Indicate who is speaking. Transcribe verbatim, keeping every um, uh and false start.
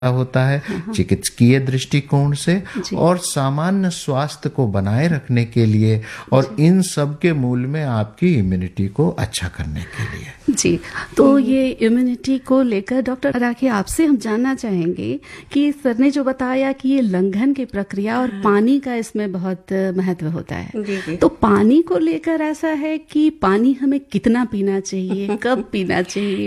Speaker 1: होता है चिकित्सकीय दृष्टिकोण से और सामान्य स्वास्थ्य को बनाए रखने के लिए और इन सब के मूल में आपकी इम्यूनिटी को अच्छा करने के लिए।
Speaker 2: जी, तो ये इम्यूनिटी को लेकर डॉक्टर राखी आपसे हम जानना चाहेंगे कि सर ने जो बताया कि ये लंघन की प्रक्रिया और पानी का इसमें बहुत महत्व होता है, जी जी। तो पानी को लेकर ऐसा है कि पानी हमें कितना पीना चाहिए, कब पीना चाहिए?